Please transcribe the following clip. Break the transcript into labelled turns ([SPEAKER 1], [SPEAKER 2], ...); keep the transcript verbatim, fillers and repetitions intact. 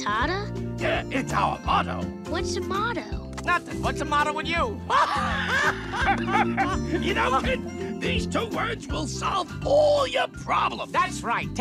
[SPEAKER 1] Frittata?
[SPEAKER 2] Yeah, it's our motto.
[SPEAKER 1] What's a motto?
[SPEAKER 3] Nothing. What's the matter with you?
[SPEAKER 2] You know, kid, these two words will solve all your problems.
[SPEAKER 3] That's right.